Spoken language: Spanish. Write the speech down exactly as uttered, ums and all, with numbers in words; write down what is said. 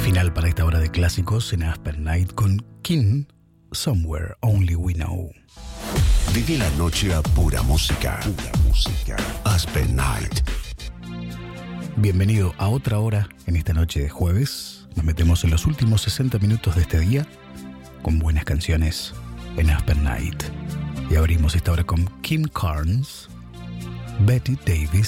Final para esta hora de clásicos en Aspen Night con King, Somewhere Only We Know. Vive la noche a pura música. Pura música. Aspen Night. Bienvenido a otra hora en esta noche de jueves. Nos metemos en los últimos sesenta minutos de este día con buenas canciones en Aspen Night. Y abrimos esta hora con Kim Carnes, Betty Davis